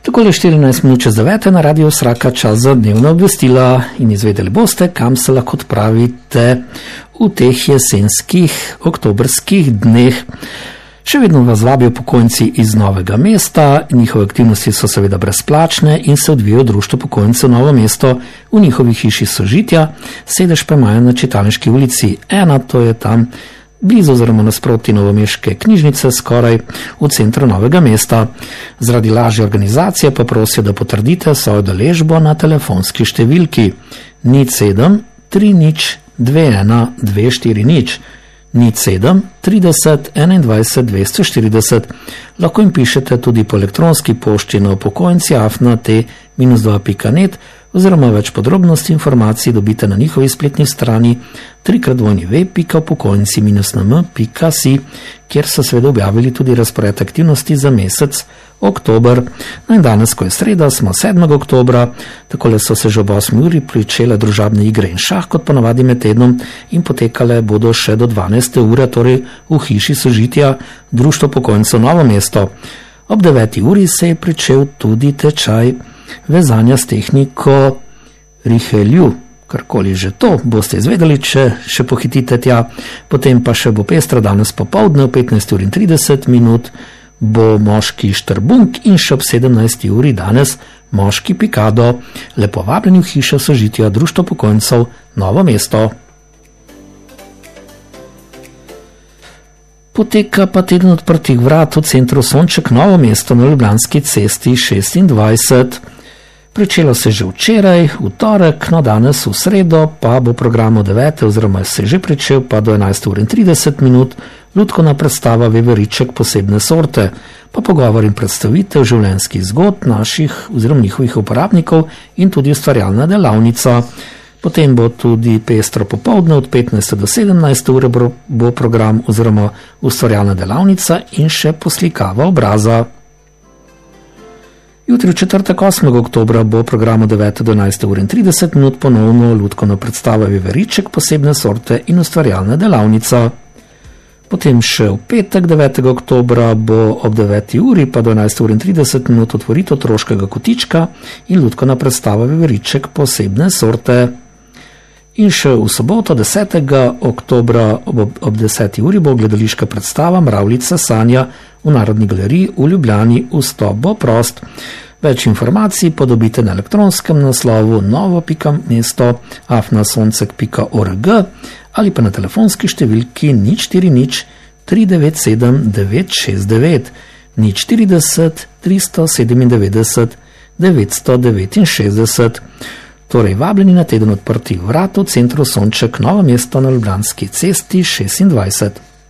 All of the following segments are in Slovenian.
Takole 14 minut čez 9 na Radio Sraka, čas za dnevna obvestila in izvedeli boste, kam se lahko odpravite v teh jesenskih, oktobrskih dneh. Še vedno vas vabijo pokojnici iz Novega mesta, njihove aktivnosti so seveda brezplačne in se odvijajo v Društvu pokojnicev Novo mesto v njihovi hiši sožitja, sedež pa imajo na Čitalniški ulici 1, to je tam blizu oziroma nasproti novomeške knjižnice, skoraj v centru Novega mesta. Zaradi lažje organizacije pa prosijo, da potrdite svojo udeležbo na telefonski številki 07 30 21 240 07 30 21 240. Lahko jim pišete tudi po elektronski pošti na upokojnici@t-2.net oziroma več podrobnosti informacij dobite na njihovi spletni strani www.upokojnici-nm.si, kjer so seveda objavili tudi razpored aktivnosti za mesec oktober. No in danes, ko je sreda, smo 7. oktobra, takole so se že ob 8. uri pričele družabne igre in šah, kot ponavadi med tednom, in potekale bodo še do 12. ure, torej v hiši sožitja Društvo pokojnicev Novo mesto. Ob 9. uri se je pričel tudi tečaj vezanja s tehniko Rihelju, karkoli že to, boste izvedeli, če še pohitite tja. Potem pa še bo pestro danes popoldne, v 15:30 minut bo moški štrbunk in še ob 17. uri danes moški pikado. Lepo vabljeni v hišo sožitja Društvo pokojnicev Novo mesto. Poteka pa teden odprtih vrat v centru Sonček Novo mesto na Ljubljanski cesti 26. Pričelo se že včeraj, v torek, no danes v sredo pa bo program od 9. oziroma se je že pričel pa do 11:30 minut, lutkovna predstava Veveriček posebne sorte, pa pogovor in predstavitev življenjskih zgodb naših oziroma njihovih uporabnikov in tudi ustvarjalna delavnica. Potem bo tudi pestro popoldne, od 15. do 17. ure bo program oziroma ustvarjalna delavnica in še poslikava obraza. Jutri v četrtek 8. oktobra bo program od 9. do 11:30 minut ponovno lutkovna predstava Veveriček posebne sorte in ustvarjalna delavnica. Potem še v petek 9. oktobra bo ob 9. uri pa do 11:30 minut otvoritev otroškega kotička in lutkovna predstava Veveriček posebne sorte. In še v soboto 10. oktobra ob 10. uri bo gledališka predstava Mravljica Sanja v Narodni galeriji v Ljubljani, vstop bo prost. Več informacij pa dobite na elektronskem naslovu novo.mesto@soncek.org ali pa na telefonski številki 040 397 969 040 397 969. Torej vabljeni na teden odprtih vrat v centru Sonček Novo mesto na Ljubljanski cesti 26.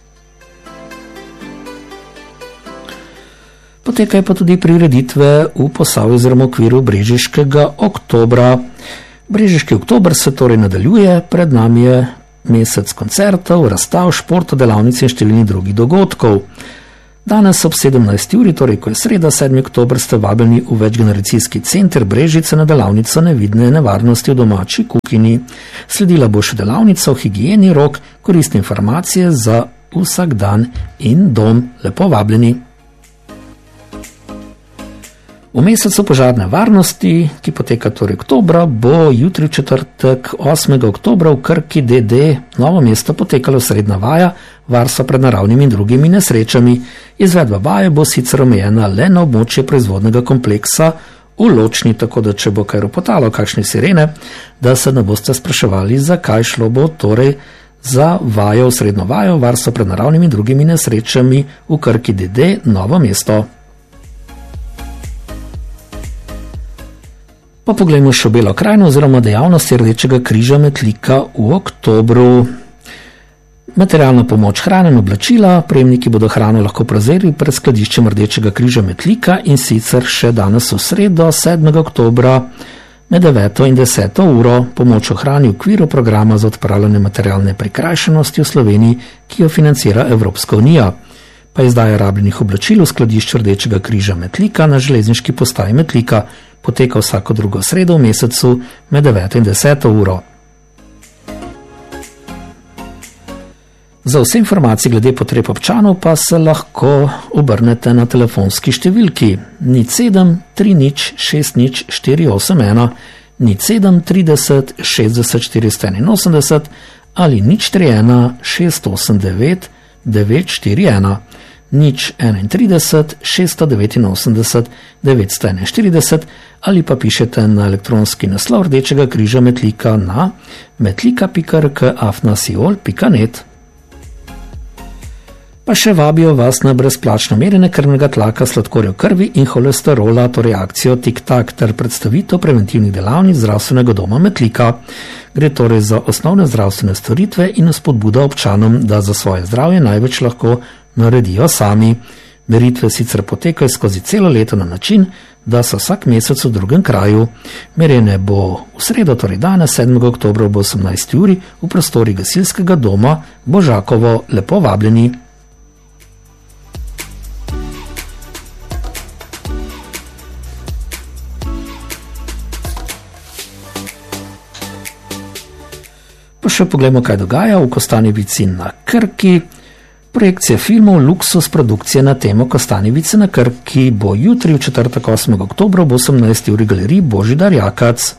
Potekajo pa tudi prireditve v Posavju oziroma v okviru Brežiškega oktobra. Brežiški oktober se torej nadaljuje, pred nami je mesec koncertov, razstav, športov, delavnic in številnih drugih dogodkov. Danes ob 17. uri, torej ko je sreda 7. oktober, ste vabljeni v večgeneracijski center Brežice na delavnico Nevidne nevarnosti v domači kuhinji. Sledila bo še delavnica o higieni rok, koristne informacije za vsak dan in dom. Lepo vabljeni. V mesecu požarne varnosti, ki poteka torej oktobra, bo jutri v četrtek 8. oktobra v Krki DD Novo mesto potekala srednja vaja varstva pred naravnimi in drugimi nesrečami. Izvedba vaje bo sicer omejena le na območje proizvodnega kompleksa v Ločni, tako da če bo kaj ropotalo, kakšne sirene, da se ne boste spraševali, zakaj šlo bo torej za vajo, srednjo vajo varstva pred naravnimi in drugimi nesrečami v Krki DD Novo mesto. Pa poglejmo še Belo krajino oziroma dejavnosti Rdečega križa Metlika v oktobru. Materialna pomoč, hrana in oblačila. Prejemniki bodo hrano lahko prevzeli pred skladiščem Rdečega križa Metlika in sicer še danes v sredo 7. oktobra med 9. in 10. uro. Pomoč v hrani v okviru programa za odpravljanje materialne prikrajšanosti v Sloveniji, ki jo financira Evropska unija. Pa izdaja rabljenih oblačil v skladišču Rdečega križa Metlika na železniški postaji Metlika poteka vsako drugo sredo v mesecu med 9. in 10. uro. Za vse informacije glede potreb občanov pa se lahko obrnete na telefonski številki 07 30 60 481, 07 30 60 481 ali 031 689 941, 031 689 941 ali pa pišete na elektronski naslov Rdečega križa Metlika na metlika.rk@siol.net. Pa še vabijo vas na brezplačno merjenje krvnega tlaka, sladkorja v krvi in holesterola, torej akcijo Tik-tak ter predstavitev preventivnih delavnic zdravstvenega doma Metlika. Gre torej za osnovne zdravstvene storitve in spodbuda občanom, da za svoje zdravje največ lahko naredijo sami. Meritve sicer potekajo skozi celo leto na način, da so vsak mesec v drugem kraju. Merjenje bo v sredo, torej danes 7. oktobra ob 18. uri v prostori gasilskega doma Božakovo. Lepo vabljeni. Pa še poglejmo, kaj dogaja v Kostanjevici na Krki. Projekcija filmov Luksus produkcije na temo Kostanjevice na Krki bo jutri v četrtek 8. oktobra ob 18. uri galeriji Božidar Jakac.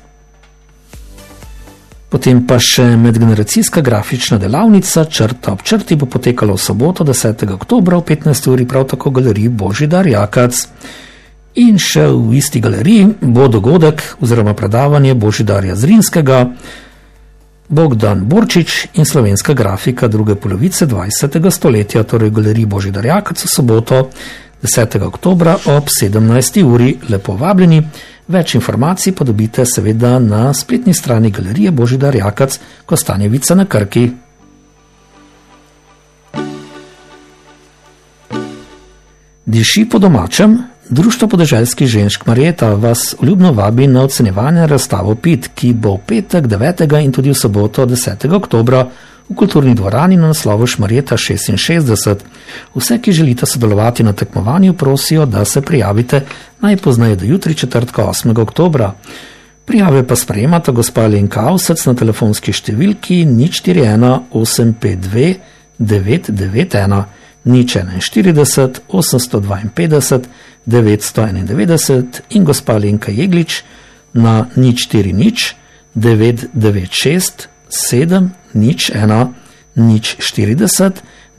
Potem pa še medgeneracijska grafična delavnica Črta ob črti bo potekala v soboto 10. oktobra ob 15. uri prav tako galeriji Božidar Jakac. In še v isti galeriji bo dogodek oziroma predavanje Božidarja Zrinskega, Bogdan Borčič in slovenska grafika druge polovice 20. stoletja, torej v galeriji Božidar Jakac v soboto 10. oktobra ob 17. uri. Lepo vabljeni. Več informacij pa dobite seveda na spletni strani galerije Božidar Jakac Kostanjevica na Krki. Diši po domačem. Društvo podeželskih žensk Marjeta vas vljudno vabi na ocenjevanje razstavo Pit, ki bo v petek 9. in tudi v soboto 10. oktobra v kulturni dvorani na naslovu Šmarjeta 66. Vse, ki želite sodelovati na tekmovanju, prosijo, da se prijavite najpozneje do jutri četrtka 8. oktobra. Prijave pa sprejemata gospa Alenka Avsec na telefonski številki 041 852 991, 041 852 991 in gospa Alenka Jeglič na 040 996 701, 040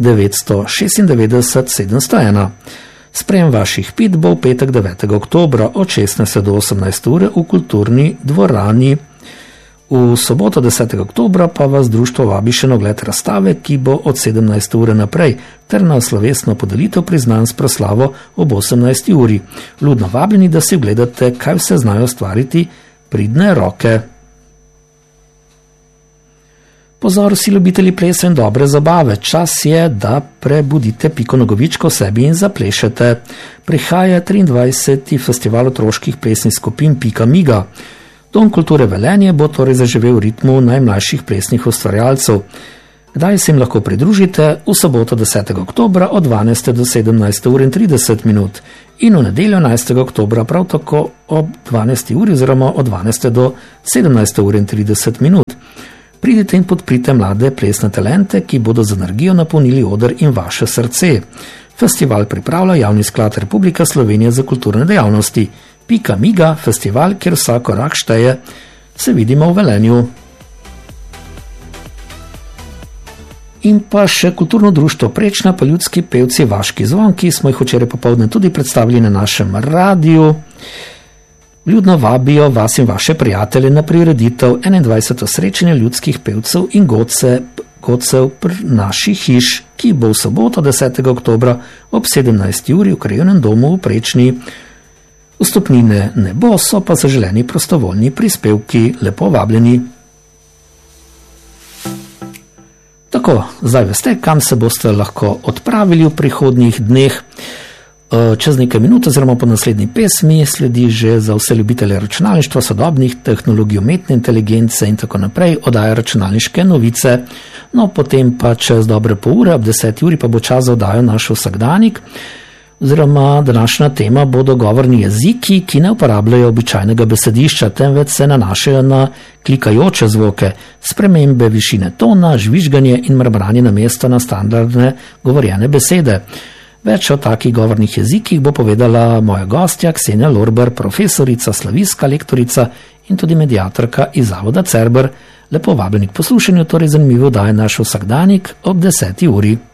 996 701. Sprejem vaših pit bo v petek 9. oktobra od 16. do 18. ure v kulturni dvorani. V soboto 10. oktobra pa vas društvo vabi še na ogled razstave, ki bo od 17. ure naprej, ter na slovesno podelitev priznanj s proslavo ob 18. uri. Vljudno vabljeni, da si ogledate, kaj vse znajo stvariti pridne roke. Pozor, vsi ljubitelji plesa in dobre zabave, čas je, da prebudite Piko Nogavičko v sebi in zaplešete. Prihaja 23. festival otroških plesnih skupin Pika Miga. Dom kulture Velenje bo torej zaživel v ritmu najmlajših plesnih ustvarjalcev. Kdaj se jim lahko pridružite? V soboto 10. oktobra od 12. do 17:30 in v nedeljo 11. oktobra prav tako ob 12. uri oziroma od 12. do 17:30. Pridite in podprite mlade plesne talente, ki bodo z energijo napolnili oder in vaše srce. Festival pripravlja Javni sklad Republike Slovenije za kulturne dejavnosti. Pika Miga, festival, kjer vsak korak šteje. Se vidimo v Velenju. In pa še kulturno društvo Prečna, pa ljudski pevci Vaški zvon, ki smo jih včeraj popoldne tudi predstavili na našem radiju. Vljudno vabijo vas in vaše prijatelje na prireditev 21. srečanje ljudskih pevcev in godcev naših hiš, ki bo v soboto 10. oktobra ob 17. uri v krajevnem domu v Prečni. Vstopnine ne bo, so pa zaželeni prostovoljni prispevki. Lepo vabljeni. Tako, zdaj veste, kam se boste lahko odpravili v prihodnjih dneh. Čez nekaj minut oziroma po naslednji pesmi sledi že za vse ljubitelje računalništva, sodobnih tehnologij, umetne inteligence in tako naprej oddaja Računalniške novice. No, potem pa čez dobre pol ure, ob 10. uri pa bo čas za oddajo Naš vsakdanik. oziroma današnja tema bodo govorni jeziki, ki ne uporabljajo običajnega besedišča, temveč se nanašajo na klikajoče zvoke, spremembe višine tona, žvižganje in mrmranje namesto na standardne govorjene besede. Več o takih govornih jezikih bo povedala moja gostja Ksenija Lorber, profesorica, slavistka, lektorica in tudi mediatorka iz Zavoda Cerber. Lepo vabljeni k poslušanju, torej zanimivo daje naš vsakdanik ob 10. uri.